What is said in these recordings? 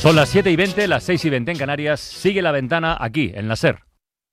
Son las 7:20, las 6:20 en Canarias. Sigue La Ventana aquí, en la SER.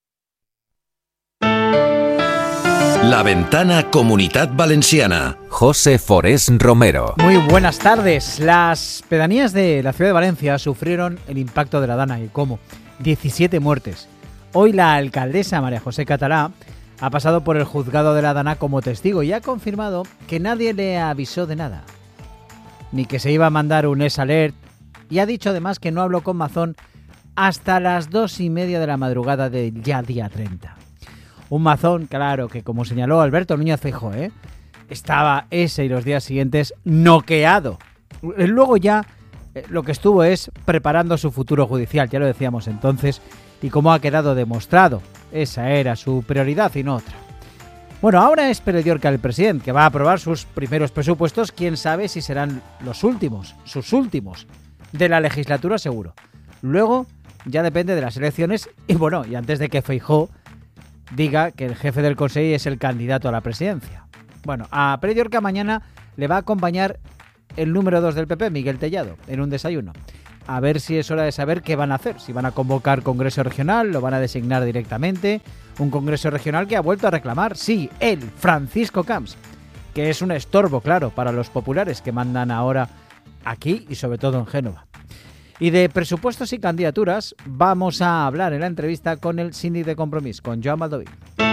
La Ventana Comunitat Valenciana. José Forés Romero. Muy buenas tardes. Las pedanías de la ciudad de Valencia sufrieron el impacto de la Dana. ¿Y cómo? 17 muertes. Hoy la alcaldesa María José Catalá ha pasado por el juzgado de la Dana como testigo y ha confirmado que nadie le avisó de nada, ni que se iba a mandar un S-Alert, y ha dicho además que no habló con Mazón hasta las 2:30 de la madrugada del ya día 30. Un Mazón, claro, que como señaló Alberto Núñez Feijóo, estaba ese y los días siguientes noqueado. Luego ya lo que estuvo es preparando su futuro judicial, ya lo decíamos entonces, y como ha quedado demostrado, esa era su prioridad y no otra. Bueno, ahora es Pere Llorca el presidente, que va a aprobar sus primeros presupuestos, quién sabe si serán los últimos, sus últimos, de la legislatura seguro. Luego ya depende de las elecciones y bueno, y antes de que Feijóo diga que el jefe del Consejo es el candidato a la presidencia. Bueno, a Pere Llorca mañana le va a acompañar el número 2 del PP, Miguel Tellado, en un desayuno. A ver si es hora de saber qué van a hacer, si van a convocar Congreso Regional, lo van a designar directamente, un Congreso Regional que ha vuelto a reclamar, sí, él, Francisco Camps, que es un estorbo, claro, para los populares que mandan ahora aquí y sobre todo en Génova. Y de presupuestos y candidaturas vamos a hablar en la entrevista con el síndic de Compromís, con Joan Baldoví.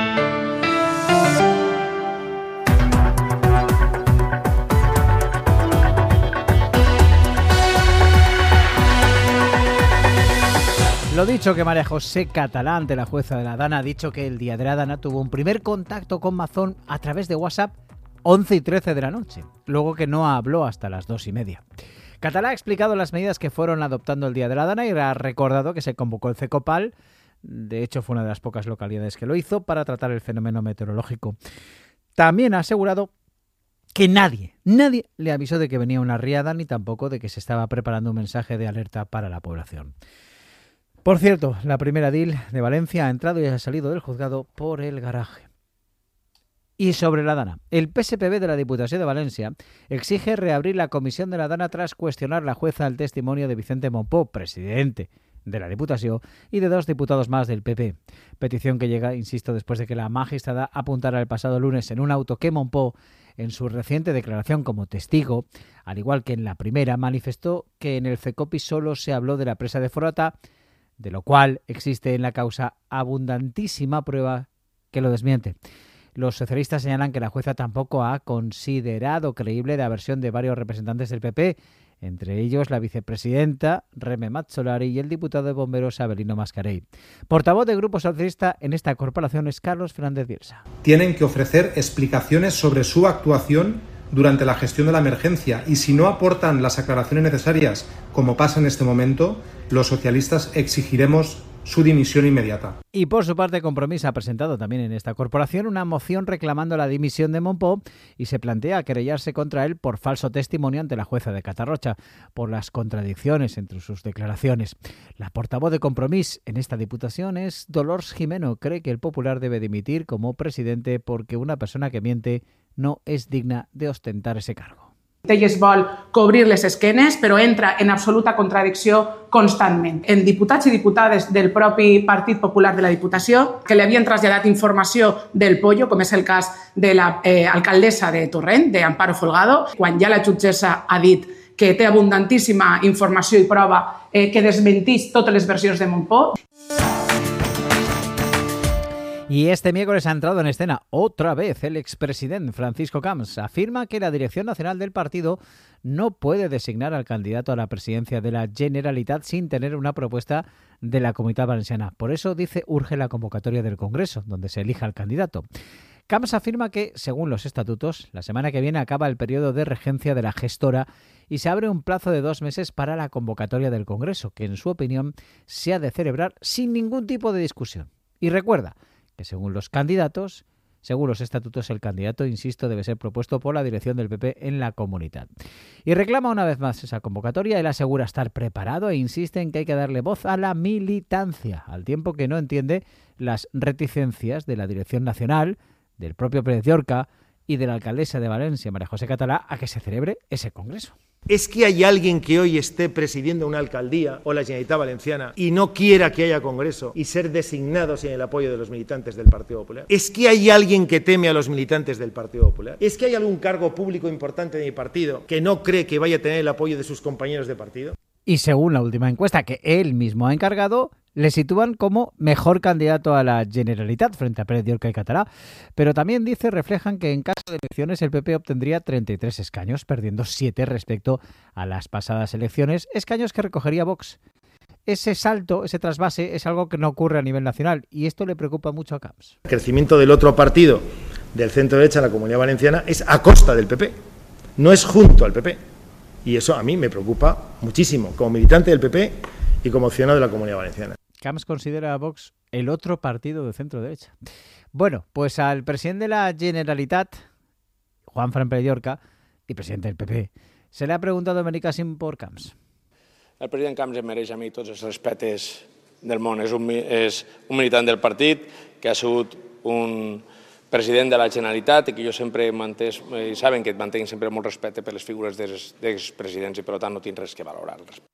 Lo dicho, que María José Catalá, ante la jueza de la Dana, ha dicho que el día de la Dana tuvo un primer contacto con Mazón a través de WhatsApp 11:13 de la noche, luego que no habló hasta las 2:30. Catalá ha explicado las medidas que fueron adoptando el día de la Dana y ha recordado que se convocó el CECOPAL, de hecho fue una de las pocas localidades que lo hizo, para tratar el fenómeno meteorológico. También ha asegurado que nadie le avisó de que venía una riada ni tampoco de que se estaba preparando un mensaje de alerta para la población. Por cierto, la primera edil de Valencia ha entrado y ha salido del juzgado por el garaje. Y sobre la Dana, el PSPB de la Diputación de Valencia exige reabrir la comisión de la Dana tras cuestionar la jueza el testimonio de Vicente Mompó, presidente de la Diputación, y de 2 diputados más del PP. Petición que llega, insisto, después de que la magistrada apuntara el pasado lunes en un auto que Mompó, en su reciente declaración como testigo, al igual que en la primera, manifestó que en el CECOPI solo se habló de la presa de Forata, de lo cual existe en la causa abundantísima prueba que lo desmiente. Los socialistas señalan que la jueza tampoco ha considerado creíble la versión de varios representantes del PP, entre ellos la vicepresidenta Reme Mazzolari y el diputado de Bomberos Abelino Mascarell. Portavoz del Grupo Socialista en esta corporación es Carlos Fernández Bielsa. Tienen que ofrecer explicaciones sobre su actuación durante la gestión de la emergencia y si no aportan las aclaraciones necesarias, como pasa en este momento, los socialistas exigiremos su dimisión inmediata. Y por su parte, Compromís ha presentado también en esta corporación una moción reclamando la dimisión de Mompó y se plantea querellarse contra él por falso testimonio ante la jueza de Catarrocha por las contradicciones entre sus declaraciones. La portavoz de Compromís en esta diputación es Dolors Jimeno. Cree que el Popular debe dimitir como presidente porque una persona que miente no es digna de ostentar ese cargo. Ell vol cobrir les esquenes, però entra en absoluta contradicció constantment. En diputats i diputades del propi Partit Popular de la Diputació que li havien traslladat informació del pollo, com és el cas de l'alcaldessa de Torrent, d'Amparo Folgado, quan ja la jutgessa ha dit que té abundantíssima informació i prova que desmentís totes les versions de Mompó. Y este miércoles ha entrado en escena otra vez el expresidente Francisco Camps. Afirma que la Dirección Nacional del partido no puede designar al candidato a la presidencia de la Generalitat sin tener una propuesta de la Comunitat Valenciana. Por eso, dice, urge la convocatoria del Congreso, donde se elija al candidato. Camps afirma que, según los estatutos, la semana que viene acaba el periodo de regencia de la gestora y se abre un plazo de 2 meses para la convocatoria del Congreso, que en su opinión se ha de celebrar sin ningún tipo de discusión. Y recuerda que según los estatutos, el candidato, insisto, debe ser propuesto por la dirección del PP en la Comunitat. Y reclama una vez más esa convocatoria. Él asegura estar preparado e insiste en que hay que darle voz a la militancia, al tiempo que no entiende las reticencias de la Dirección Nacional, del propio Pere Llorca y de la alcaldesa de Valencia, María José Catalá, a que se celebre ese congreso. ¿Es que hay alguien que hoy esté presidiendo una alcaldía o la Generalitat Valenciana y no quiera que haya congreso y ser designado sin el apoyo de los militantes del Partido Popular? ¿Es que hay alguien que teme a los militantes del Partido Popular? ¿Es que hay algún cargo público importante de mi partido que no cree que vaya a tener el apoyo de sus compañeros de partido? Y según la última encuesta que él mismo ha encargado, le sitúan como mejor candidato a la Generalitat frente a Pérez Llorca y Català. Pero también reflejan que en caso de elecciones el PP obtendría 33 escaños, perdiendo 7 respecto a las pasadas elecciones, escaños que recogería Vox. Ese salto, ese trasvase, es algo que no ocurre a nivel nacional y esto le preocupa mucho a Camps. El crecimiento del otro partido, del centro derecha en la Comunidad Valenciana, es a costa del PP, no es junto al PP. Y eso a mí me preocupa muchísimo, como militante del PP y como ciudadano de la Comunidad Valenciana. Camps considera a Vox el otro partido de centro-derecha. Bueno, pues al presidente de la Generalitat, Juanfran Pérez Llorca, y presidente del PP, se le ha preguntado a Benicàssim por Camps. El president Camps em mereix a mi tots els respectes del món. És un militant del partit que ha sigut un president de la Generalitat i que jo sempre he mantès, i saben que mantenc sempre molt respecte per les figures dels presidents i per tant no tinc res que valorar al respecte.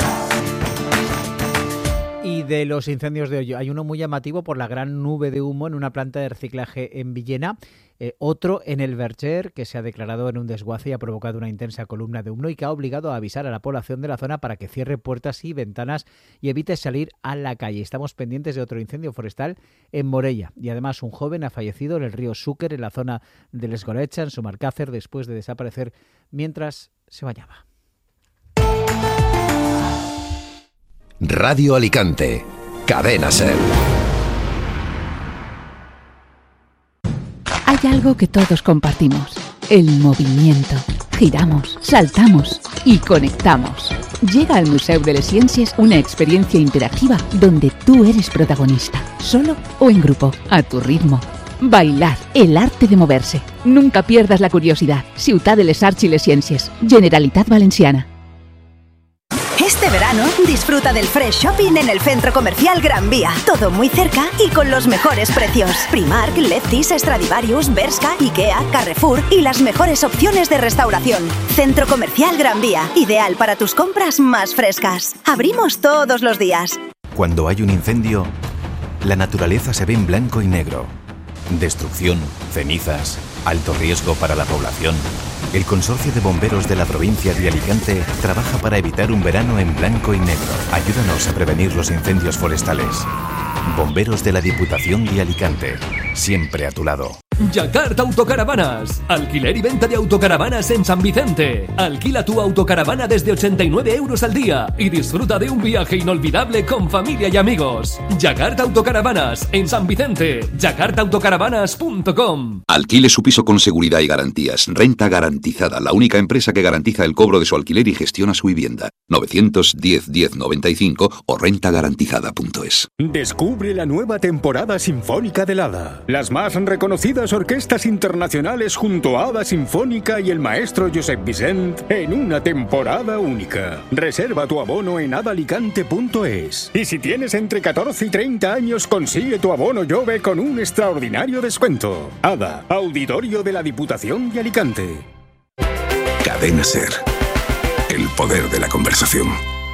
Y de los incendios de hoy, hay uno muy llamativo por la gran nube de humo en una planta de reciclaje en Villena, otro en el Verger, que se ha declarado en un desguace y ha provocado una intensa columna de humo y que ha obligado a avisar a la población de la zona para que cierre puertas y ventanas y evite salir a la calle. Estamos pendientes de otro incendio forestal en Morella y además un joven ha fallecido en el río Xúquer, en la zona del Esgorecha, en Sumacàcer, después de desaparecer mientras se bañaba. Radio Alicante, Cadena SER. Hay algo que todos compartimos, el movimiento. Giramos, saltamos y conectamos. Llega al Museu de les Ciències una experiencia interactiva donde tú eres protagonista, solo o en grupo, a tu ritmo. Bailar, el arte de moverse. Nunca pierdas la curiosidad. Ciutat de les Arts i les Ciències, Generalitat Valenciana. Este verano disfruta del Fresh Shopping en el Centro Comercial Gran Vía. Todo muy cerca y con los mejores precios. Primark, Lefties, Stradivarius, Bershka, Ikea, Carrefour y las mejores opciones de restauración. Centro Comercial Gran Vía, ideal para tus compras más frescas. Abrimos todos los días. Cuando hay un incendio, la naturaleza se ve en blanco y negro. Destrucción, cenizas, alto riesgo para la población. El Consorcio de Bomberos de la provincia de Alicante trabaja para evitar un verano en blanco y negro. Ayúdanos a prevenir los incendios forestales. Bomberos de la Diputación de Alicante, siempre a tu lado. Jacart Autocaravanas. Alquiler y venta de autocaravanas en San Vicente. Alquila tu autocaravana desde 89 euros al día y disfruta de un viaje inolvidable con familia y amigos. Jacart Autocaravanas en San Vicente. jacartautocaravanas.com. Alquile su piso con seguridad y garantías. Renta Garantizada, la única empresa que garantiza el cobro de su alquiler y gestiona su vivienda. 910 1095 o rentagarantizada.es. Descubre la nueva temporada sinfónica del Hada. Las más reconocidas orquestas internacionales junto a Hada Sinfónica y el maestro Josep Vicent en una temporada única. Reserva tu abono en hadalicante.es. Y si tienes entre 14 y 30 años, consigue tu abono Jove con un extraordinario descuento. Hada, Auditorio de la Diputación de Alicante. Cadena SER. El poder de la conversación.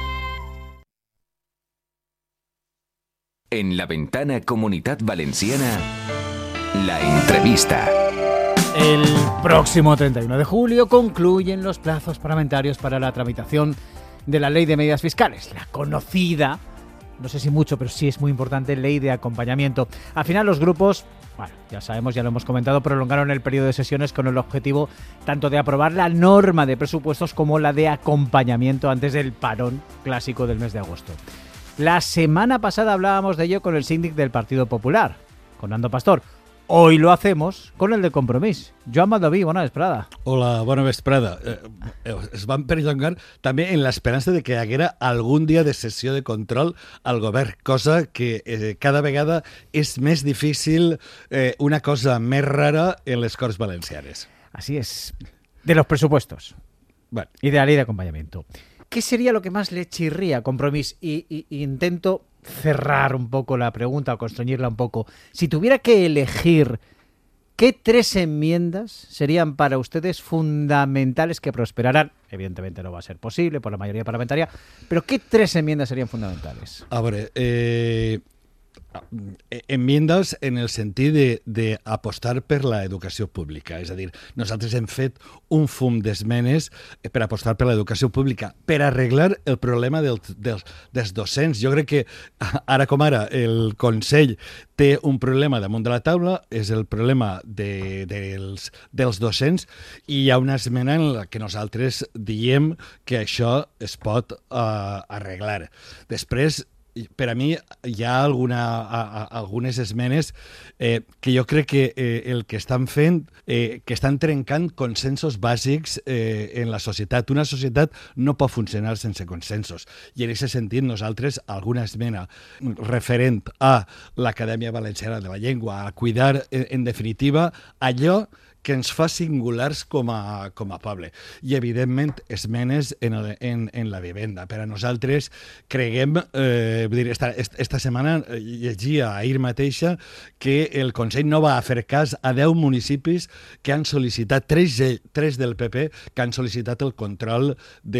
En la ventana Comunitat Valenciana, la entrevista. El próximo 31 de julio concluyen los plazos parlamentarios para la tramitación de la Ley de Medidas Fiscales, la conocida, no sé si mucho, pero sí es muy importante, Ley de Acompañamiento. Al final los grupos, bueno, ya sabemos, ya lo hemos comentado, prolongaron el periodo de sesiones con el objetivo tanto de aprobar la norma de presupuestos como la de acompañamiento antes del parón clásico del mes de agosto. La semana pasada hablábamos de ello con el síndic del Partido Popular, con Nando Pastor. Hoy lo hacemos con el de Compromís. Joan Baldoví, bona vesprada. Hola, bona vesprada. Es van perllongar també en l'esperança de que hi haguera algun dia de sessió de control al govern, cosa que cada vegada és més difícil, una cosa més rara en les Corts Valencianes. Así es. De los presupuestos. Bueno. Y de la ley de acompañamiento. ¿Qué sería lo que más le chirría a Compromís? Y intento cerrar un poco la pregunta o constreñirla un poco. Si tuviera que elegir ¿Qué 3 enmiendas serían para ustedes fundamentales que prosperaran? Evidentemente no va a ser posible por la mayoría parlamentaria, pero ¿qué 3 enmiendas serían fundamentales? A veure, enmiendes en el sentit d'apostar per l'educació pública. És a dir, nosaltres hem fet un fum d'esmenes per apostar per l'educació pública, per arreglar el problema dels docents. Jo crec que ara com ara el Consell té un problema damunt de la taula, és el problema dels docents, i hi ha una esmena en la que nosaltres diem que això es pot arreglar. Després, per a mi hi ha algunes esmenes que jo crec que el que estan fent, que estan trencant consensos bàsics en la societat. Una societat no pot funcionar sense consensos. I en aquest sentit nosaltres alguna esmena referent a l'Acadèmia Valenciana de la Llengua, a cuidar en definitiva allò que ens fa singulars com a poble. I, evidentment, esmenes en la vivenda. Per a nosaltres, creguem, esta setmana llegia ahir mateixa que el Consell no va fer cas a 10 municipis que han sol·licitat, 3 del PP, que han sol·licitat el control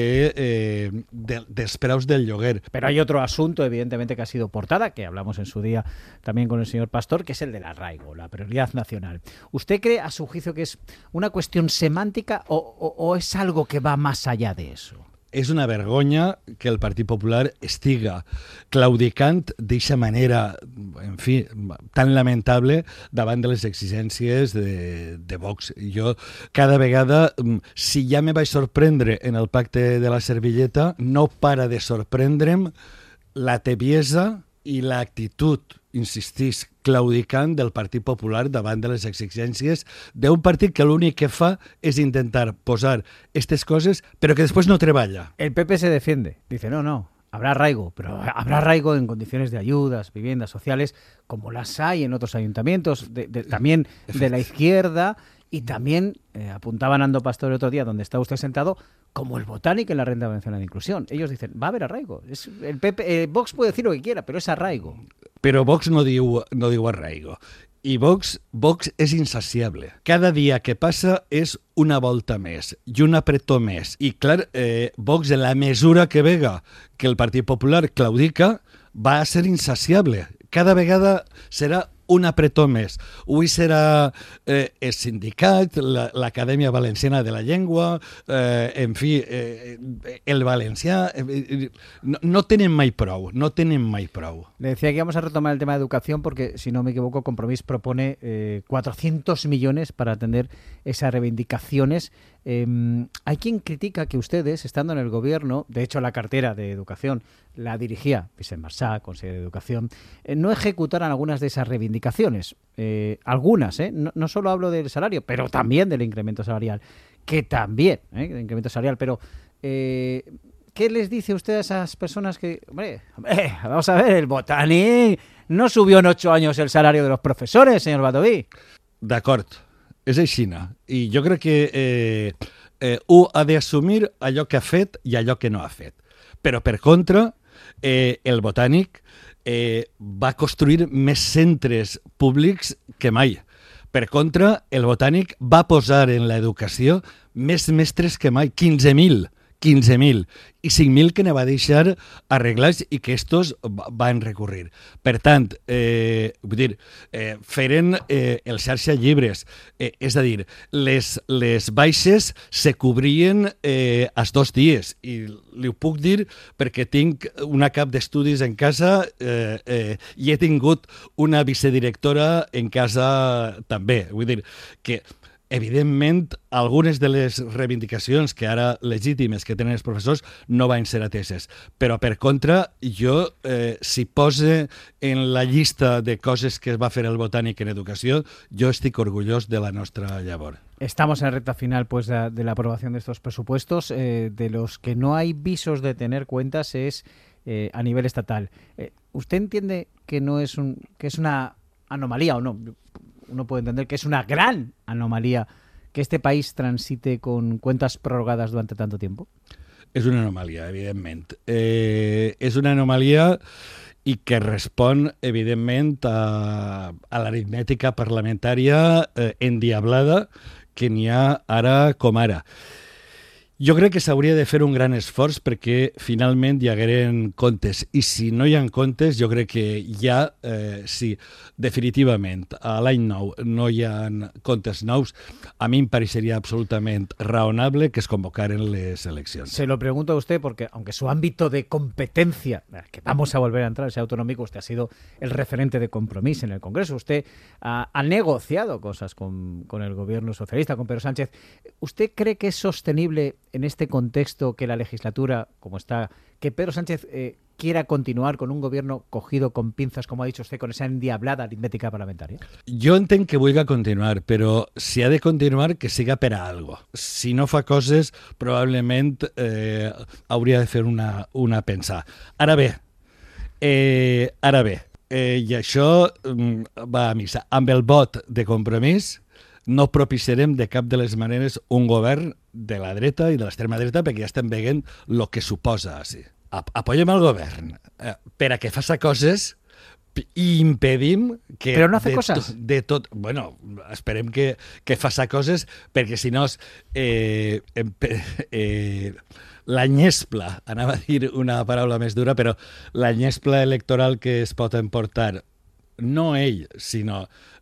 dels preus del lloguer. Pero hay otro asunto, evidentemente, que ha sido portada, que hablamos en su día también con el señor Pastor, que es el del arraigo, la prioridad nacional. ¿Usted cree, a su juicio, que es una cuestión semántica o es algo que va más allá de eso? És una vergonya que el Partit Popular estiga claudicant d'eixa manera, en fi, tan lamentable davant de les exigències de Vox. Jo, cada vegada, si ja me vaig sorprendre en el pacte de la servilleta, no para de sorprendre'm la tebiesa i l'actitud, insistís, claudicant del Partit Popular davant de les exigències d'un partit que l'únic que fa és intentar posar aquestes coses, però que després no treballa. El PP se defiende, dice no, habrá arraigo, pero habrá arraigo en condiciones de ayudas, viviendas sociales, como las hay en otros ayuntamientos, también de la izquierda, y también, apuntaban Ando Pastor el otro día, donde está usted sentado, como el Botánico en la Renta Valenciana de Inclusión. Ellos dicen, va a haber arraigo. El PP, Vox puede decir lo que quiera, pero es arraigo. Però Vox no diu arraigo. I Vox és insaciable. Cada dia que passa és una volta més i un apretó més. I clar, Vox, en la mesura que vega que el Partit Popular claudica, va a ser insaciable. Cada vegada serà un apretó més. Avui serà el sindicat, l'Acadèmia Valenciana de la Llengua, en fi, el valencià. No tenen mai prou, Le decía que íbamos a retomar el tema de educación porque, si no me equivoco, Compromís propone 400 millones para atender esas reivindicaciones. Hay quien critica que ustedes, estando en el gobierno, de hecho la cartera de educación la dirigía Vicent Marsá, consejero de Educación, no ejecutaran algunas de esas reivindicaciones. Algunas, no solo hablo del salario, pero también del incremento salarial, que también, del incremento salarial, pero ¿qué les dice usted a esas personas que, hombre, vamos a ver, el Botánico no subió en 8 años el salario de los profesores, señor Badaví? D'acord, és aixina. I jo crec que un ha d'assumir allò que ha fet i allò que no ha fet. Però, per contra, el Botànic va construir més centres públics que mai. Per contra, el Botànic va posar en l'educació més mestres que mai, 15.000, i 5.000 que ne va deixar arreglats i que estos van recurrir. Per tant, vull dir, feren el xarxa llibres, és a dir, les baixes se cobrien als 2 dies, i li ho puc dir perquè tinc una cap d'estudis en casa i he tingut una vicedirectora en casa també. Vull dir que evidentment, algunes de les reivindicacions que ara legítimes que tenen els professors no van ser ateses. Però, per contra, jo, si posa en la llista de coses que va fer el Botànic en educació, jo estic orgullós de la nostra llavor. Estamos en la recta final pues, de la aprobación de estos presupuestos. De los que no hay visos de tener cuentas es a nivel estatal. ¿Usted entiende que no es que es una anomalía o no? Uno puede entender que es una gran anomalía que este país transite con cuentas prorrogadas durante tanto tiempo. És una anomalia, evidentment. És una anomalia i que respon, evidentment, a l'aritmètica parlamentària endiablada que n'hi ha ara com ara. Jo crec que s'hauria de fer un gran esforç perquè finalment hi hagueren comptes. I si no hi ha comptes, jo crec que ja, si definitivament a l'any nou no hi ha comptes nous, a mi em pareixeria absolutament raonable que es convocaren les eleccions. Se lo pregunto a usted porque, aunque su ámbito de competencia, que vamos a volver a entrar, sea autonómico, usted ha sido el referente de Compromís en el Congreso. Usted ha negociado cosas con el gobierno socialista, con Pedro Sánchez. ¿Usted cree que es sostenible en este contexto que la legislatura, como está, que Pedro Sánchez quiera continuar con un gobierno cogido con pinzas, como ha dicho usted, con esa endiablada aritmètica parlamentaria? Jo entenc que vulgui continuar, però si ha de continuar, que siga per a algo. Si no fa coses, probablement hauria de fer una pensar. Ara bé, i això va a missa. Amb el vot de Compromís no propiciarem de cap de les maneres un govern de la dreta i de l'extrema dreta perquè ja estem veient el que suposa així. Apoyem el govern per a que faça coses i impedim que... Però no hace coses. De tot, bueno, esperem que faça coses perquè si no la nyespla, anava a dir una paraula més dura, però la nyespla electoral que es pot emportar no ell, sinó